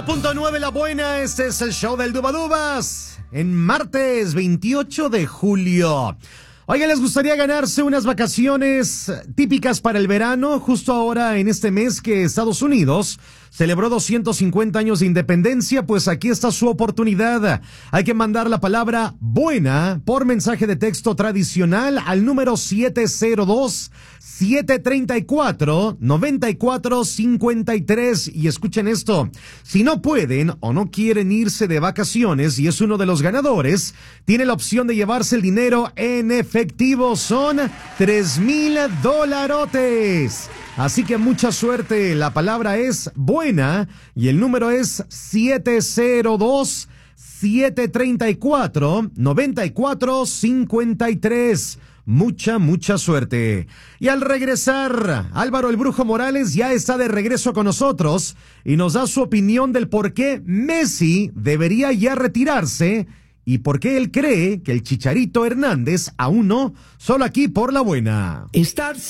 91.9 La Buena, este es el show del Dubadubas, en martes 28 de julio. Oigan, ¿les gustaría ganarse unas vacaciones típicas para el verano? Justo ahora en este mes que Estados Unidos celebró 250 años de independencia, pues aquí está su oportunidad. Hay que mandar la palabra buena por mensaje de texto tradicional al número 702-734-9453. Y escuchen esto, si no pueden o no quieren irse de vacaciones y es uno de los ganadores, tiene la opción de llevarse el dinero en efectivo. Son $3,000. Así que mucha suerte. La palabra es buena y el número es 702-734-9453. Mucha suerte. Y al regresar, Álvaro el Brujo Morales ya está de regreso con nosotros y nos da su opinión del por qué Messi debería ya retirarse y por qué él cree que el Chicharito Hernández aún no, solo aquí por La Buena.